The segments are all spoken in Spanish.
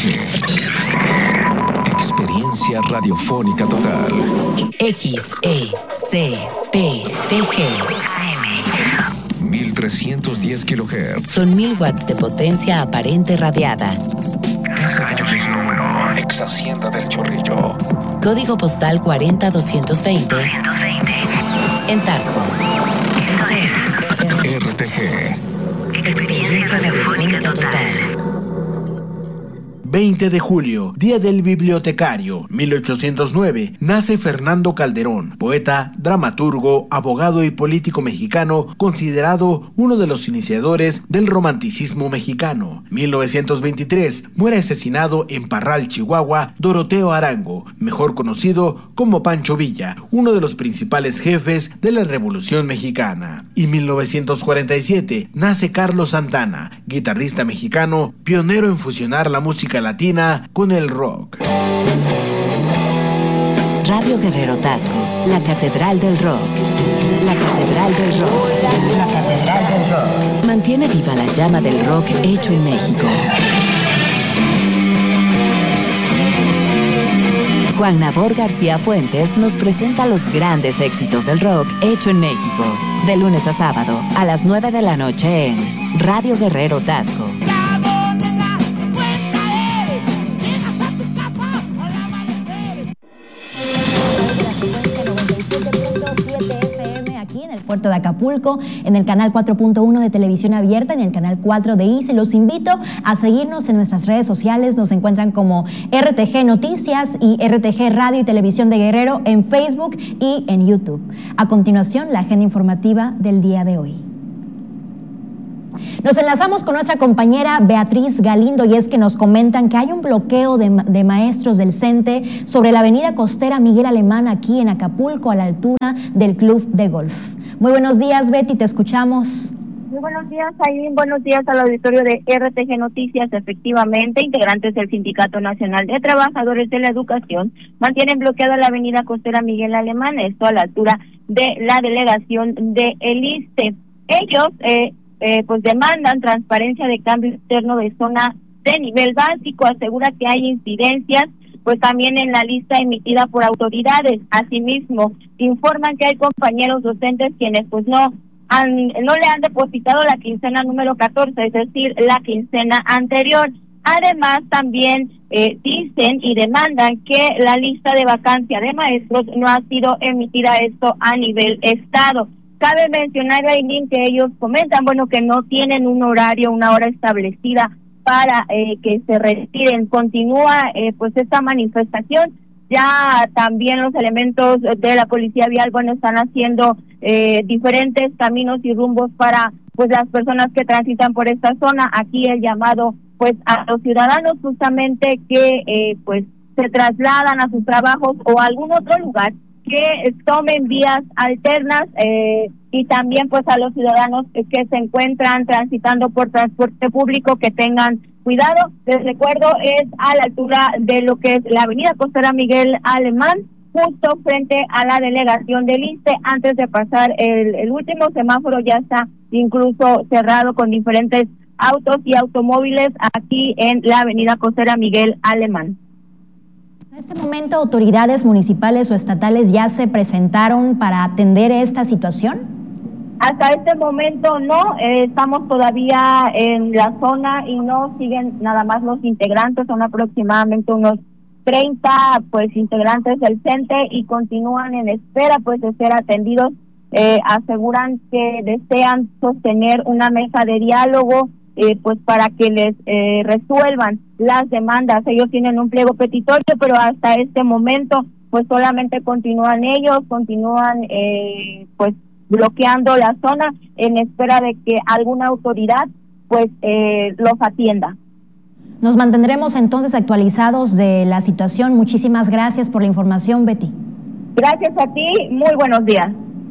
Experiencia radiofónica total. XECPTG. 1310 kHz. Son 1000 watts de potencia aparente radiada. Casa Gallos 1, ex Hacienda del Chorrillo. Código postal 40220. En Tasco. RTG. Experiencia radiofónica total. 20 de julio, Día del Bibliotecario, 1809, nace Fernando Calderón, poeta, dramaturgo, abogado y político mexicano, considerado uno de los iniciadores del romanticismo mexicano. 1923, muere asesinado en Parral, Chihuahua, Doroteo Arango, mejor conocido como Pancho Villa, uno de los principales jefes de la Revolución Mexicana. Y 1947, nace Carlos Santana, guitarrista mexicano, pionero en fusionar la música latina con el rock. Radio Guerrero Tasco, la catedral del rock. La catedral del rock. La catedral del rock. Mantiene viva la llama del rock hecho en México. Juan Nabor García Fuentes nos presenta los grandes éxitos del rock hecho en México. De lunes a sábado, a las 9 de la noche en Radio Guerrero Tasco. Puerto de Acapulco, en el canal 4.1 de Televisión Abierta, en el canal 4 de ICE. Los invito a seguirnos en nuestras redes sociales. Nos encuentran como RTG Noticias y RTG Radio y Televisión de Guerrero en Facebook y en YouTube. A continuación, la agenda informativa del día de hoy. Nos enlazamos con nuestra compañera Beatriz Galindo y es que nos comentan que hay un bloqueo de maestros del CENTE sobre la avenida costera Miguel Alemán aquí en Acapulco a la altura del Club de Golf. Muy buenos días, Betty, te escuchamos. Muy buenos días, Aileen. Buenos días al auditorio de RTG Noticias. Efectivamente, integrantes del Sindicato Nacional de Trabajadores de la Educación mantienen bloqueada la avenida costera Miguel Alemán, esto a la altura de la delegación de el ISSSTE. Ellos pues demandan transparencia de cambio interno de zona de nivel básico, asegura que hay incidencias pues también en la lista emitida por autoridades. Asimismo, informan que hay compañeros docentes quienes pues no le han depositado la quincena número 14, es decir, la quincena anterior. Además, también dicen y demandan que la lista de vacancia de maestros no ha sido emitida esto a nivel estado. Cabe mencionar, Aileen, que ellos comentan, que no tienen un horario, una hora establecida para que se retiren. Continúa pues esta manifestación. Ya también los elementos de la policía vial, están haciendo diferentes caminos y rumbos para pues las personas que transitan por esta zona. Aquí el llamado pues a los ciudadanos justamente que pues se trasladan a sus trabajos o a algún otro lugar que tomen vías alternas y también pues a los ciudadanos que se encuentran transitando por transporte público que tengan cuidado. Les recuerdo, es a la altura de lo que es la avenida costera Miguel Alemán, justo frente a la delegación del ISSSTE. Antes de pasar el último semáforo ya está incluso cerrado con diferentes autos y automóviles aquí en la avenida costera Miguel Alemán. En este momento, ¿autoridades municipales o estatales ya se presentaron para atender esta situación? Hasta este momento no, estamos todavía en la zona y no siguen nada más los integrantes, son aproximadamente unos 30 pues integrantes del CENTE y continúan en espera pues de ser atendidos. Aseguran que desean sostener una mesa de diálogo pues para que les resuelvan las demandas. Ellos tienen un pliego petitorio, pero hasta este momento pues solamente continúan pues bloqueando la zona en espera de que alguna autoridad pues los atienda. Nos mantendremos entonces actualizados de la situación. Muchísimas gracias por la información, Betty. Gracias a ti, muy buenos días.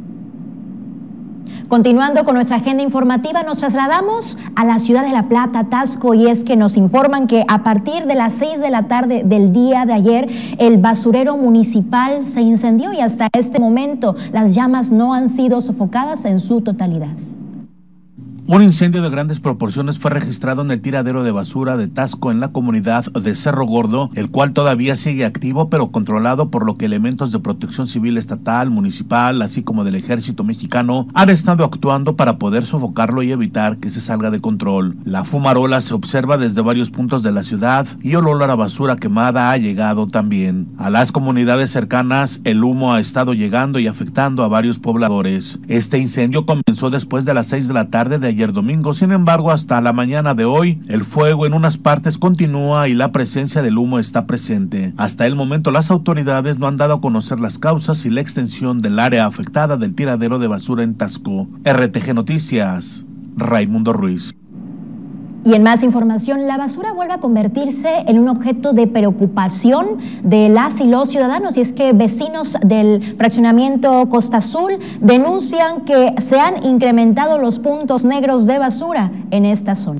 Continuando con nuestra agenda informativa, nos trasladamos a la ciudad de La Plata, Tasco, y es que nos informan que a partir de las 6 de la tarde del día de ayer, el basurero municipal se incendió y hasta este momento las llamas no han sido sofocadas en su totalidad. Un incendio de grandes proporciones fue registrado en el tiradero de basura de Taxco en la comunidad de Cerro Gordo, el cual todavía sigue activo pero controlado, por lo que elementos de protección civil estatal, municipal, así como del ejército mexicano han estado actuando para poder sofocarlo y evitar que se salga de control. La fumarola se observa desde varios puntos de la ciudad y el olor a basura quemada ha llegado también. A las comunidades cercanas el humo ha estado llegando y afectando a varios pobladores. Este incendio comenzó después de las 6 de la tarde de ayer domingo, sin embargo hasta la mañana de hoy el fuego en unas partes continúa y la presencia del humo está presente. Hasta el momento las autoridades no han dado a conocer las causas y la extensión del área afectada del tiradero de basura en Taxco. RTG Noticias, Raimundo Ruiz. Y en más información, la basura vuelve a convertirse en un objeto de preocupación de las y los ciudadanos, y es que vecinos del fraccionamiento Costa Azul denuncian que se han incrementado los puntos negros de basura en esta zona.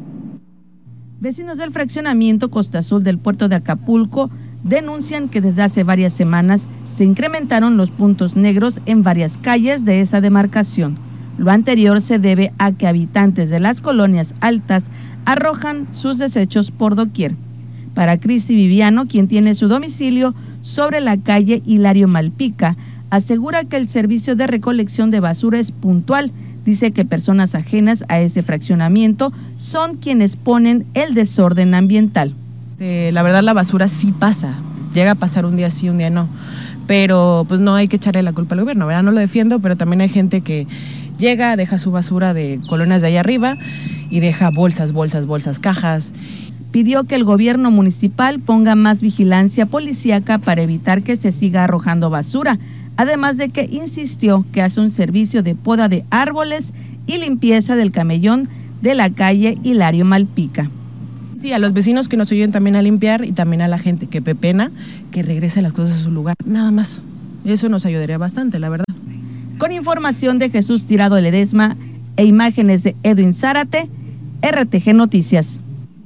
Vecinos del fraccionamiento Costa Azul del puerto de Acapulco denuncian que desde hace varias semanas se incrementaron los puntos negros en varias calles de esa demarcación. Lo anterior se debe a que habitantes de las colonias altas arrojan sus desechos por doquier. Para Cristi Viviano, quien tiene su domicilio sobre la calle Hilario Malpica, asegura que el servicio de recolección de basura es puntual. Dice que personas ajenas a ese fraccionamiento son quienes ponen el desorden ambiental. La verdad, la basura sí pasa, llega a pasar un día sí, un día no, pero pues no hay que echarle la culpa al gobierno, ¿verdad? No lo defiendo, pero también hay gente que llega, deja su basura de colonias de allá arriba y deja bolsas, cajas. Pidió que el gobierno municipal ponga más vigilancia policíaca para evitar que se siga arrojando basura, además de que insistió que hace un servicio de poda de árboles y limpieza del camellón de la calle Hilario Malpica. Sí, a los vecinos que nos ayuden también a limpiar y también a la gente que pepena, que regrese las cosas a su lugar, nada más. Eso nos ayudaría bastante, la verdad. Con información de Jesús Tirado Ledesma e imágenes de Edwin Zárate, RTG Noticias.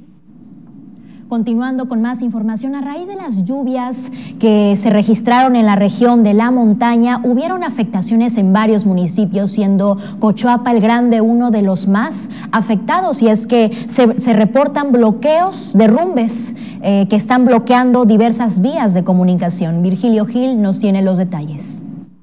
Continuando con más información, a raíz de las lluvias que se registraron en la región de la montaña, hubieron afectaciones en varios municipios, siendo Cochuapa el Grande uno de los más afectados, y es que se reportan bloqueos, derrumbes que están bloqueando diversas vías de comunicación. Virgilio Gil nos tiene los detalles.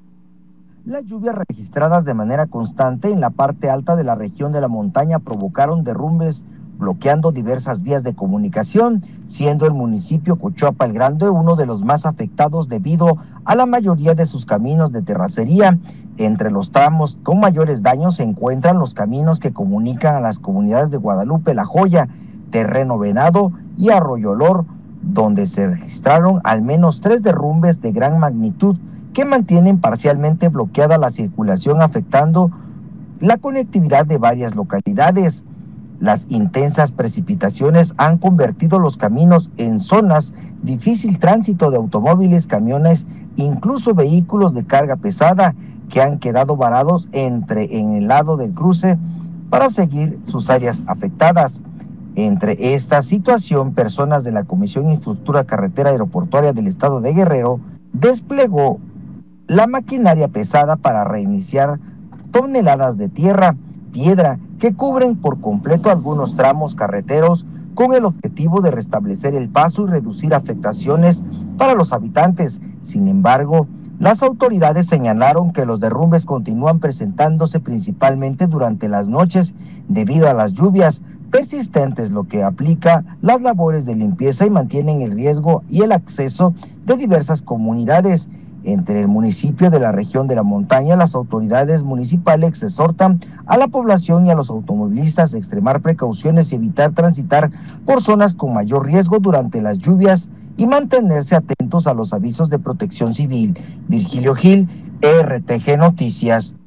Las lluvias registradas de manera constante en la parte alta de la región de la montaña provocaron derrumbes, bloqueando diversas vías de comunicación, siendo el municipio Cochuapa el Grande uno de los más afectados debido a la mayoría de sus caminos de terracería. Entre los tramos con mayores daños se encuentran los caminos que comunican a las comunidades de Guadalupe La Joya, Terreno Venado y Arroyo Olor, donde se registraron al menos 3 derrumbes de gran magnitud que mantienen parcialmente bloqueada la circulación, afectando la conectividad de varias localidades. Las intensas precipitaciones han convertido los caminos en zonas difícil tránsito de automóviles, camiones, incluso vehículos de carga pesada, que han quedado varados en el lado del cruce para seguir sus áreas afectadas. Entre esta situación, personas de la Comisión de Infraestructura Carretera Aeroportuaria del Estado de Guerrero desplegó la maquinaria pesada para reiniciar toneladas de tierra, piedra, que cubren por completo algunos tramos carreteros, con el objetivo de restablecer el paso y reducir afectaciones para los habitantes. Sin embargo, las autoridades señalaron que los derrumbes continúan presentándose principalmente durante las noches debido a las lluvias persistentes, lo que aplica las labores de limpieza y mantienen el riesgo y el acceso de diversas comunidades. Entre el municipio de la región de la montaña, las autoridades municipales exhortan a la población y a los automovilistas a extremar precauciones y evitar transitar por zonas con mayor riesgo durante las lluvias y mantenerse atentos a los avisos de protección civil. Virgilio Gil, RTG Noticias.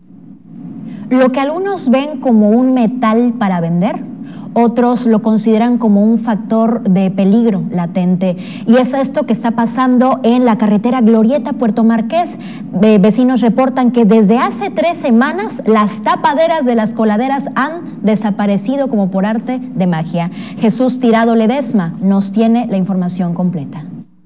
Lo que algunos ven como un metal para vender, otros lo consideran como un factor de peligro latente, y es esto que está pasando en la carretera Glorieta Puerto Marqués. Vecinos reportan que desde hace 3 semanas las tapaderas de las coladeras han desaparecido como por arte de magia. Jesús Tirado Ledesma nos tiene la información completa.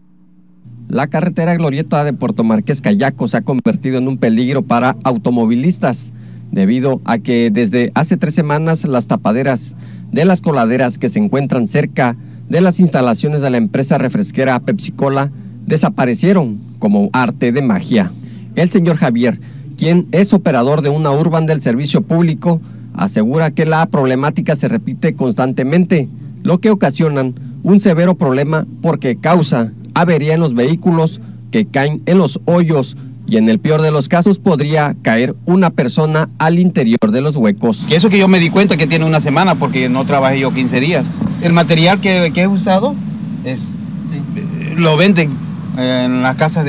La carretera Glorieta de Puerto Marqués Cayaco se ha convertido en un peligro para automovilistas. debido a que desde hace 3 semanas las tapaderas de las coladeras que se encuentran cerca de las instalaciones de la empresa refresquera Pepsi-Cola desaparecieron como arte de magia. El señor Javier, quien es operador de una urban del servicio público, asegura que la problemática se repite constantemente, lo que ocasionan un severo problema porque causa avería en los vehículos que caen en los hoyos y en el peor de los casos podría caer una persona al interior de los huecos. Eso que yo me di cuenta que tiene una semana porque no trabajé yo 15 días. El material que he usado lo venden en las casas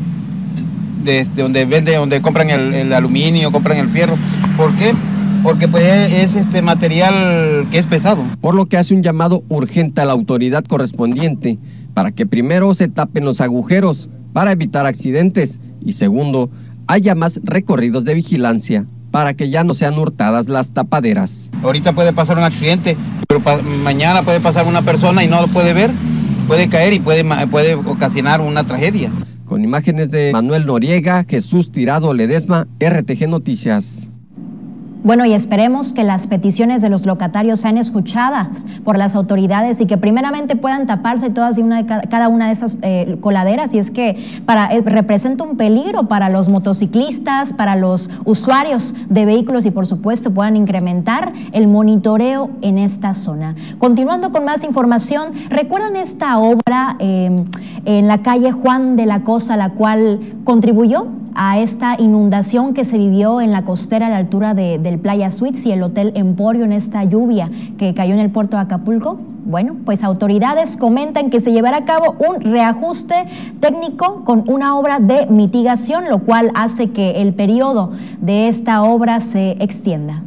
donde compran el aluminio, compran el fierro. ¿Por qué? Porque pues es material que es pesado. Por lo que hace un llamado urgente a la autoridad correspondiente para que primero se tapen los agujeros para evitar accidentes y segundo, haya más recorridos de vigilancia para que ya no sean hurtadas las tapaderas. Ahorita puede pasar un accidente, pero mañana puede pasar una persona y no lo puede ver, puede caer y puede ocasionar una tragedia. Con imágenes de Manuel Noriega, Jesús Tirado Ledesma, RTG Noticias. Bueno, y esperemos que las peticiones de los locatarios sean escuchadas por las autoridades y que primeramente puedan taparse todas y cada una de esas coladeras, y es que representa un peligro para los motociclistas, para los usuarios de vehículos y por supuesto puedan incrementar el monitoreo en esta zona. Continuando con más información, ¿recuerdan esta obra en la calle Juan de la Cosa, la cual contribuyó a esta inundación que se vivió en la costera a la altura del Playa Suites y el Hotel Emporio en esta lluvia que cayó en el puerto de Acapulco? Bueno, pues autoridades comentan que se llevará a cabo un reajuste técnico con una obra de mitigación, lo cual hace que el periodo de esta obra se extienda.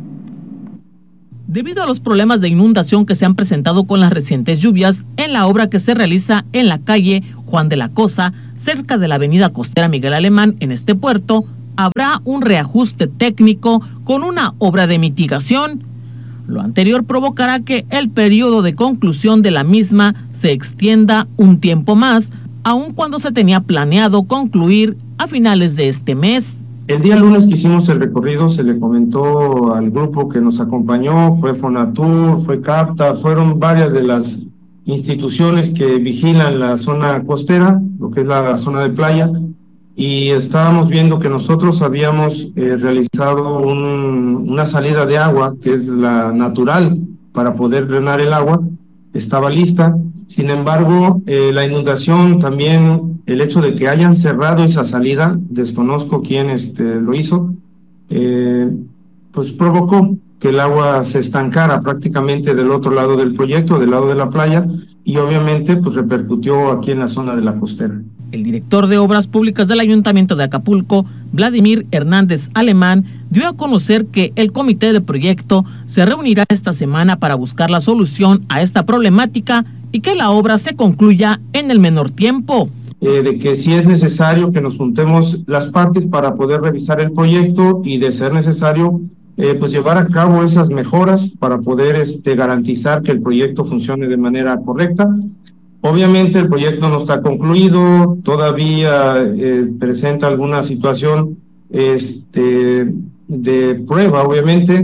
Debido a los problemas de inundación que se han presentado con las recientes lluvias, en la obra que se realiza en la calle Juan de la Cosa, cerca de la avenida costera Miguel Alemán, en este puerto, habrá un reajuste técnico con una obra de mitigación. Lo anterior provocará que el periodo de conclusión de la misma se extienda un tiempo más, aun cuando se tenía planeado concluir a finales de este mes. El día lunes que hicimos el recorrido se le comentó al grupo que nos acompañó, fue Fonatur, fue CAPTA, fueron varias de las instituciones que vigilan la zona costera, lo que es la zona de playa, y estábamos viendo que nosotros habíamos realizado una salida de agua, que es la natural para poder drenar el agua, estaba lista. Sin embargo, la inundación también, el hecho de que hayan cerrado esa salida, desconozco quién lo hizo, pues provocó que el agua se estancara prácticamente del otro lado del proyecto, del lado de la playa, y obviamente pues repercutió aquí en la zona de la costera. El director de Obras Públicas del Ayuntamiento de Acapulco, Vladimir Hernández Alemán, dio a conocer que el comité de proyecto se reunirá esta semana para buscar la solución a esta problemática y que la obra se concluya en el menor tiempo. De que si es necesario que nos juntemos las partes para poder revisar el proyecto y de ser necesario pues llevar a cabo esas mejoras para poder garantizar que el proyecto funcione de manera correcta. Obviamente el proyecto no está concluido, todavía presenta alguna situación de prueba, obviamente.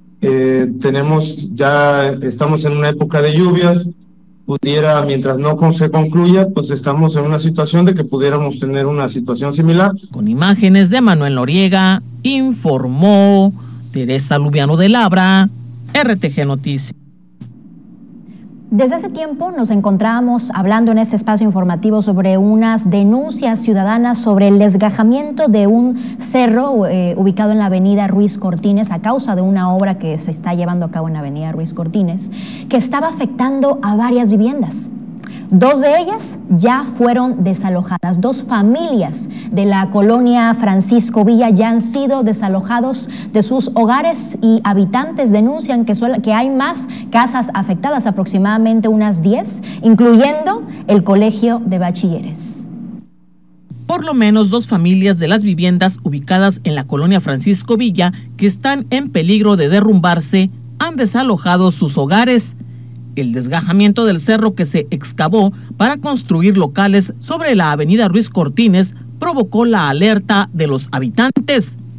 Estamos en una época de lluvias, mientras no se concluya, pues estamos en una situación de que pudiéramos tener una situación similar. Con imágenes de Manuel Noriega, informó Teresa Lubiano de Labra, RTG Noticias. Desde hace tiempo nos encontrábamos hablando en este espacio informativo sobre unas denuncias ciudadanas sobre el desgajamiento de un cerro ubicado en la avenida Ruiz Cortines a causa de una obra que se está llevando a cabo en la avenida Ruiz Cortines, que estaba afectando a varias viviendas. 2 de ellas ya fueron desalojadas. 2 familias de la colonia Francisco Villa ya han sido desalojados de sus hogares y habitantes denuncian que hay más casas afectadas, aproximadamente unas 10, incluyendo el colegio de bachilleres. Por lo menos 2 familias de las viviendas ubicadas en la colonia Francisco Villa que están en peligro de derrumbarse han desalojado sus hogares. El desgajamiento del cerro que se excavó para construir locales sobre la avenida Ruiz Cortines provocó la alerta de los habitantes.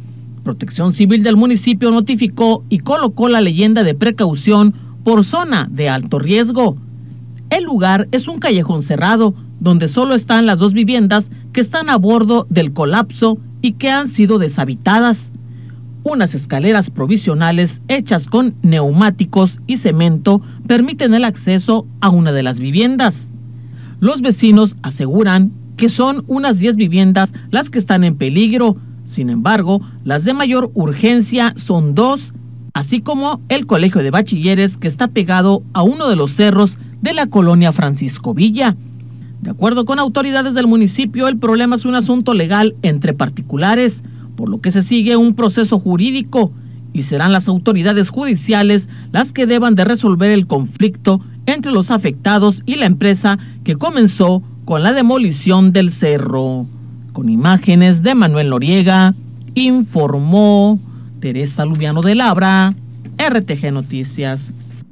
Protección Civil del municipio notificó y colocó la leyenda de precaución por zona de alto riesgo. El lugar es un callejón cerrado donde solo están las 2 viviendas que están a bordo del colapso y que han sido deshabitadas. Unas escaleras provisionales hechas con neumáticos y cemento permiten el acceso a una de las viviendas. Los vecinos aseguran que son unas 10 viviendas las que están en peligro. Sin embargo, las de mayor urgencia son 2, así como el colegio de bachilleres que está pegado a uno de los cerros de la colonia Francisco Villa. De acuerdo con autoridades del municipio, el problema es un asunto legal entre particulares, por lo que se sigue un proceso jurídico y serán las autoridades judiciales las que deban de resolver el conflicto entre los afectados y la empresa que comenzó con la demolición del cerro. Con imágenes de Manuel Noriega, informó Teresa Lubiano de Labra, RTG Noticias.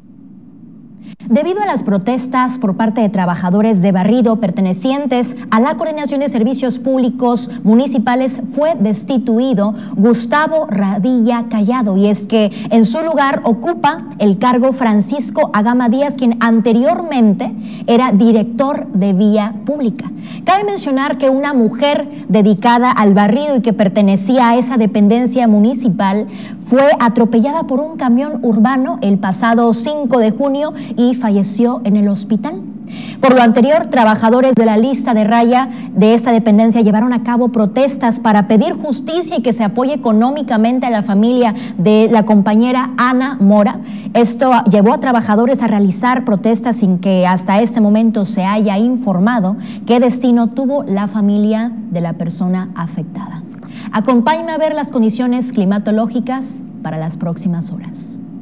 Debido a las protestas por parte de trabajadores de barrido pertenecientes a la Coordinación de Servicios Públicos Municipales, fue destituido Gustavo Radilla Callado, y es que en su lugar ocupa el cargo Francisco Agama Díaz, quien anteriormente era director de Vía Pública. Cabe mencionar que una mujer dedicada al barrido y que pertenecía a esa dependencia municipal fue atropellada por un camión urbano el pasado 5 de junio y falleció en el hospital. Por lo anterior, trabajadores de la lista de raya de esta dependencia llevaron a cabo protestas para pedir justicia y que se apoye económicamente a la familia de la compañera Ana Mora. Esto llevó a trabajadores a realizar protestas sin que hasta este momento se haya informado qué destino tuvo la familia de la persona afectada. Acompáñame a ver las condiciones climatológicas para las próximas horas.